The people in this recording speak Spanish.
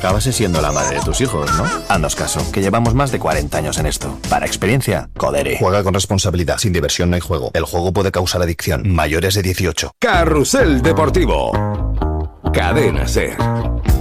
acabase siendo la madre de tus hijos, ¿no? Haznos caso, que llevamos más de 40 años en esto. Para experiencia, Codere. Juega con responsabilidad. Sin diversión no hay juego. El juego puede causar adicción. Mayores de 18. Carrusel Deportivo. Cadena SER.